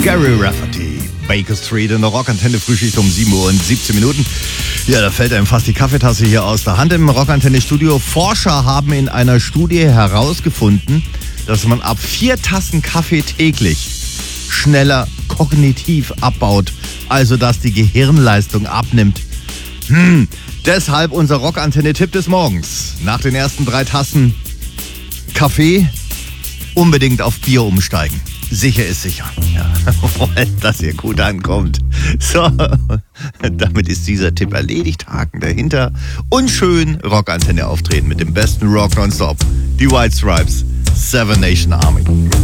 Gary Rafferty, Baker Street in der Rockantenne, Frühschicht um 7 Uhr und 17 Minuten. Ja, da fällt einem fast die Kaffeetasse hier aus der Hand im Rockantenne-Studio. Forscher haben in einer Studie herausgefunden, dass man ab 4 Tassen Kaffee täglich schneller kognitiv abbaut, also dass die Gehirnleistung abnimmt. Deshalb unser Rockantenne-Tipp des Morgens. Nach den ersten 3 Tassen Kaffee unbedingt auf Bier umsteigen. Sicher ist sicher. Ja, dass ihr gut ankommt. So, damit ist dieser Tipp erledigt. Haken dahinter. Und schön Rockantenne auftreten mit dem besten Rock nonstop. Die White Stripes, Seven Nation Army.